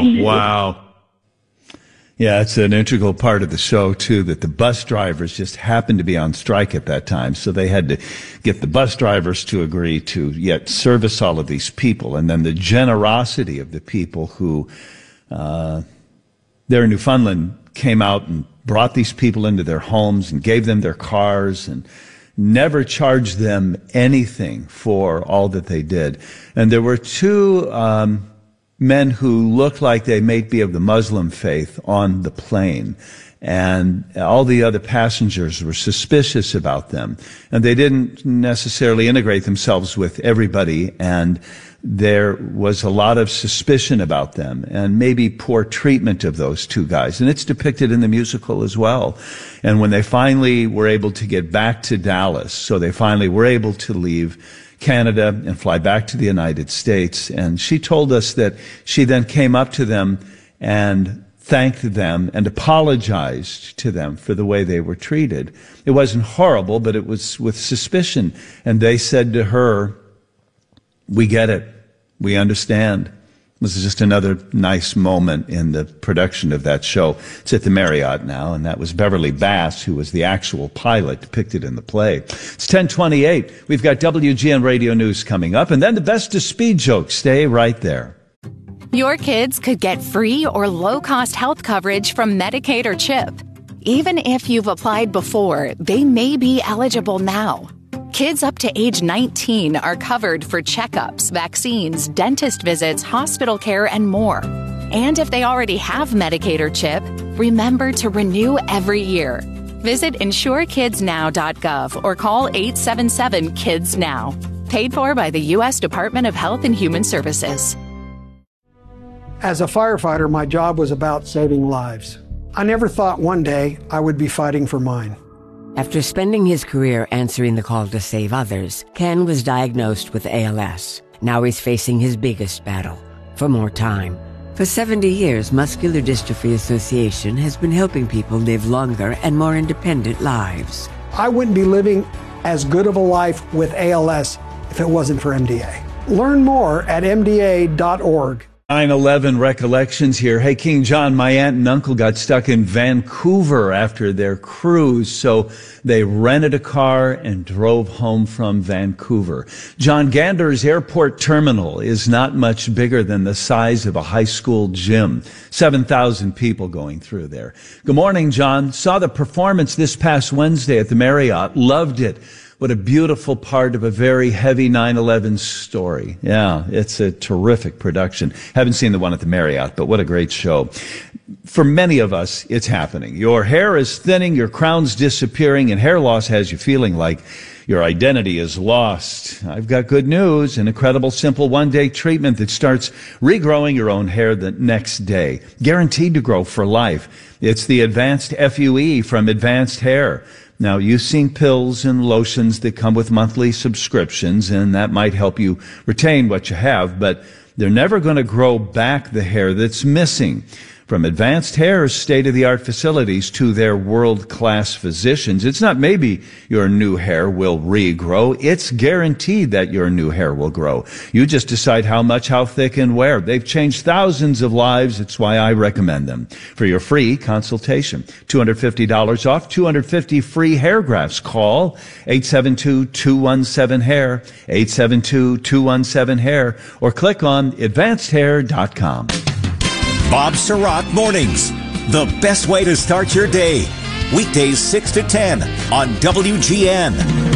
wow. Yeah, it's an integral part of the show, too, that the bus drivers just happened to be on strike at that time. So they had to get the bus drivers to agree to yet service all of these people. And then the generosity of the people who, there in Newfoundland, came out and brought these people into their homes and gave them their cars and never charged them anything for all that they did. And there were two men who looked like they might be of the Muslim faith on the plane. And all the other passengers were suspicious about them. And they didn't necessarily integrate themselves with everybody. And there was a lot of suspicion about them and maybe poor treatment of those two guys. And it's depicted in the musical as well. And when they finally were able to get back to Dallas, so they finally were able to leave Canada and fly back to the United States. And she told us that she then came up to them and thanked them and apologized to them for the way they were treated. It wasn't horrible, but it was with suspicion. And they said to her, "We get it. We understand." This is just another nice moment in the production of that show. It's at the Marriott now, and that was Beverly Bass, who was the actual pilot depicted in the play. It's 10:28. We've got WGN Radio News coming up, and then the best of speed jokes. Stay right there. Your kids could get free or low-cost health coverage from Medicaid or CHIP. Even if you've applied before, they may be eligible now. Kids up to age 19 are covered for checkups, vaccines, dentist visits, hospital care, and more. And if they already have Medicaid or CHIP, remember to renew every year. Visit insurekidsnow.gov or call 877-KIDS-NOW. Paid for by the U.S. Department of Health and Human Services. As a firefighter, my job was about saving lives. I never thought one day I would be fighting for mine. After spending his career answering the call to save others, Ken was diagnosed with ALS. Now he's facing his biggest battle, for more time. For 70 years, Muscular Dystrophy Association has been helping people live longer and more independent lives. I wouldn't be living as good of a life with ALS if it wasn't for MDA. Learn more at MDA.org. 9/11 recollections here. Hey, King John, my aunt and uncle got stuck in Vancouver after their cruise, so they rented a car and drove home from Vancouver. John Gander's airport terminal is not much bigger than the size of a high school gym. 7,000 people going through there. Good morning, John. Saw the performance this past Wednesday at the Marriott. Loved it. What a beautiful part of a very heavy 9/11 story. Yeah, it's a terrific production. Haven't seen the one at the Marriott, but what a great show. For many of us, it's happening. Your hair is thinning, your crown's disappearing, and hair loss has you feeling like your identity is lost. I've got good news, an incredible, simple one-day treatment that starts regrowing your own hair the next day. Guaranteed to grow for life. It's the Advanced FUE from Advanced Hair. Now, you've seen pills and lotions that come with monthly subscriptions, and that might help you retain what you have, but they're never going to grow back the hair that's missing. From Advanced Hair's state-of-the-art facilities to their world-class physicians, it's not maybe your new hair will regrow. It's guaranteed that your new hair will grow. You just decide how much, how thick, and where. They've changed thousands of lives. It's why I recommend them. For your free consultation, $250 off, 250 free hair grafts. Call 872-217-HAIR, 872-217-HAIR, or click on advancedhair.com. Bob Sirott Mornings, the best way to start your day. Weekdays 6 to 10 on WGN.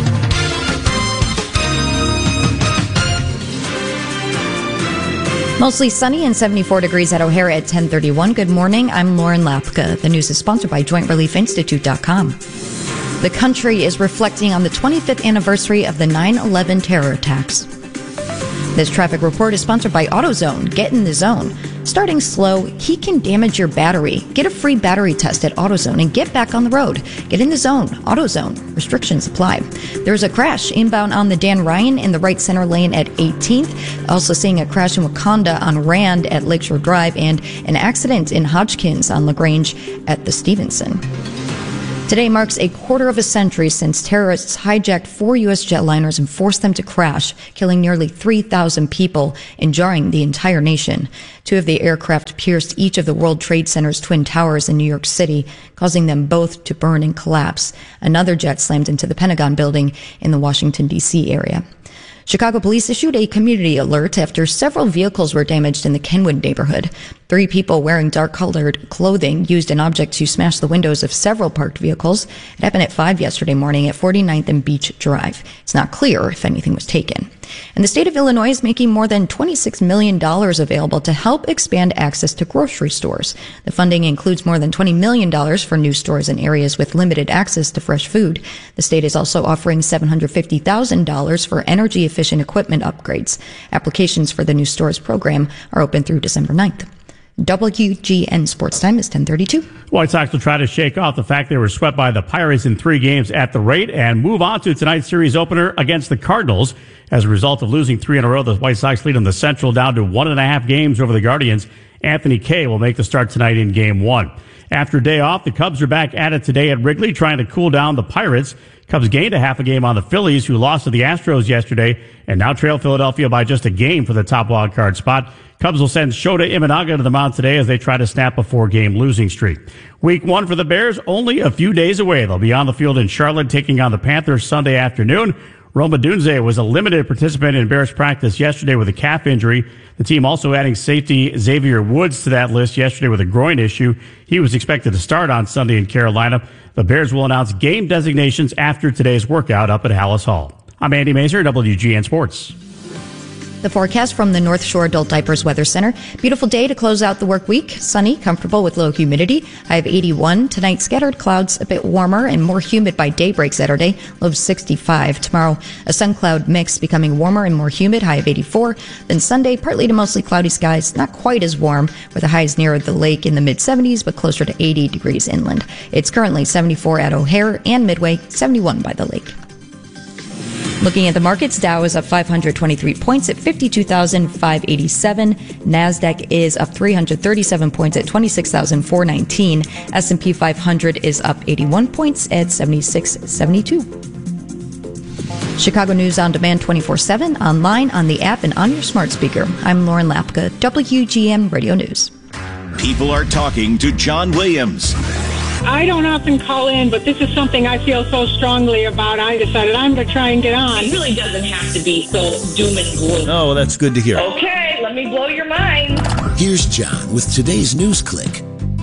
Mostly sunny and 74 degrees at O'Hare at 10:31. Good morning. I'm Lauren Lapka. The news is sponsored by JointReliefInstitute.com. The country is reflecting on the 25th anniversary of the 9/11 terror attacks. This traffic report is sponsored by AutoZone. Get in the zone. Starting slow, heat can damage your battery. Get a free battery test at AutoZone and get back on the road. Get in the zone. AutoZone. Restrictions apply. There's a crash inbound on the Dan Ryan in the right center lane at 18th. Also seeing a crash in Wakanda on Rand at Lakeshore Drive and an accident in Hodgkins on LaGrange at the Stevenson. Today marks a quarter of a century since terrorists hijacked 4 U.S. jetliners and forced them to crash, killing nearly 3,000 people and jarring the entire nation. 2 of the aircraft pierced each of the World Trade Center's twin towers in New York City, causing them both to burn and collapse. Another jet slammed into the Pentagon building in the Washington, D.C. area. Chicago police issued a community alert after several vehicles were damaged in the Kenwood neighborhood. 3 people wearing dark-colored clothing used an object to smash the windows of several parked vehicles. It happened at 5 yesterday morning at 49th and Beach Drive. It's not clear if anything was taken. And the state of Illinois is making more than $26 million available to help expand access to grocery stores. The funding includes more than $20 million for new stores in areas with limited access to fresh food. The state is also offering $750,000 for energy-efficient equipment upgrades. Applications for the new stores program are open through December 9th. WGN Sports Time is 10:32. White Sox will try to shake off the fact they were swept by the Pirates in 3 games at the rate and move on to tonight's series opener against the Cardinals. As a result of losing 3 in a row, the White Sox lead on the Central down to 1.5 games over the Guardians. Anthony Kay will make the start tonight in Game 1. After a day off, the Cubs are back at it today at Wrigley, trying to cool down the Pirates. Cubs gained a half a game on the Phillies, who lost to the Astros yesterday, and now trail Philadelphia by just a game for the top wild card spot. Cubs will send Shota Imanaga to the mound today as they try to snap a 4-game losing streak. Week 1 for the Bears, only a few days away. They'll be on the field in Charlotte taking on the Panthers Sunday afternoon. Roma Dunze was a limited participant in Bears practice yesterday with a calf injury. The team also adding safety Xavier Woods to that list yesterday with a groin issue. He was expected to start on Sunday in Carolina. The Bears will announce game designations after today's workout up at Hallis Hall. I'm Andy Mazer, WGN Sports. The forecast from the North Shore Adult Diapers Weather Center. Beautiful day to close out the work week. Sunny, comfortable with low humidity. High of 81. Tonight, scattered clouds, a bit warmer and more humid by daybreak Saturday. Low of 65. Tomorrow, a sun-cloud mix becoming warmer and more humid. High of 84. Then Sunday, partly to mostly cloudy skies. Not quite as warm, with the highs near the lake in the mid-70s, but closer to 80 degrees inland. It's currently 74 at O'Hare and Midway, 71 by the lake. Looking at the markets, Dow is up 523 points at 52,587. NASDAQ is up 337 points at 26,419. S&P 500 is up 81 points at 7672. Chicago News on Demand 24/7, online, on the app, and on your smart speaker. I'm Lauren Lapka, WGN Radio News. People are talking to John Williams. I don't often call in, but this is something I feel so strongly about. I decided I'm going to try and get on. It really doesn't have to be so doom and gloom. Oh, well, that's good to hear. Okay, let me blow your mind. Here's John with today's News Click.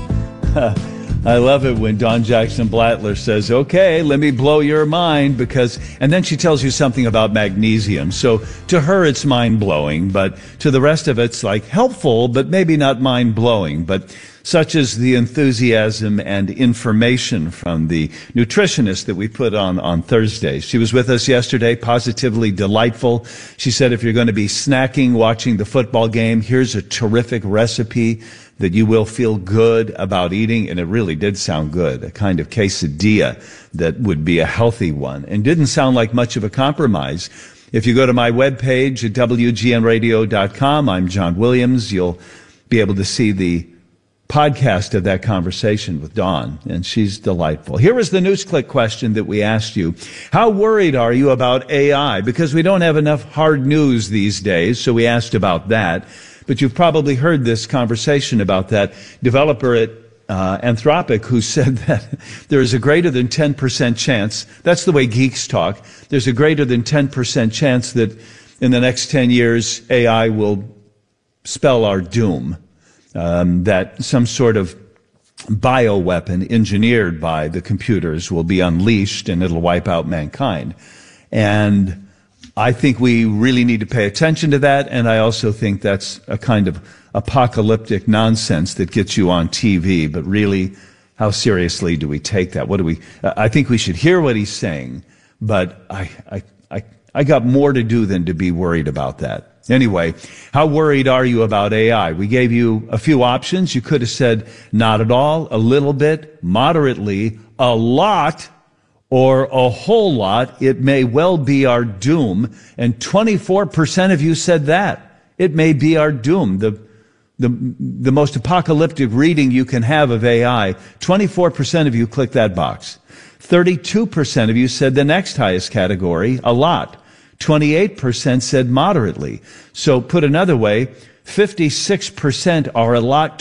I love it when Dawn Jackson Blattler says, okay, let me blow your mind, and then she tells you something about magnesium. So to her, it's mind-blowing, but to the rest of it's like helpful, but maybe not mind-blowing. But such is the enthusiasm and information from the nutritionist that we put on Thursdays. She was with us yesterday, positively delightful. She said, if you're going to be snacking, watching the football game, here's a terrific recipe that you will feel good about eating. And it really did sound good, a kind of quesadilla that would be a healthy one and didn't sound like much of a compromise. If you go to my webpage at WGNradio.com, I'm John Williams, you'll be able to see the podcast of that conversation with Dawn, and she's delightful. Here is the News Click question that we asked you. How worried are you about AI? Because we don't have enough hard news these days, so we asked about that. But you've probably heard this conversation about that developer at Anthropic who said that there is a greater than 10% chance, that's the way geeks talk, there's a greater than 10% chance that in the next 10 years AI will spell our doom. That some sort of bioweapon engineered by the computers will be unleashed and it'll wipe out mankind. And I think we really need to pay attention to that, and I also think that's a kind of apocalyptic nonsense that gets you on TV, but really, how seriously do we take that? I think we should hear what he's saying, but I got more to do than to be worried about that. Anyway, how worried are you about AI? We gave you a few options. You could have said not at all, a little bit, moderately, a lot, or a whole lot. It may well be our doom. And 24% of you said that. It may be our doom. The the most apocalyptic reading you can have of AI, 24% of you clicked that box. 32% of you said the next highest category, a lot. 28% said moderately. So put another way, 56% are a lot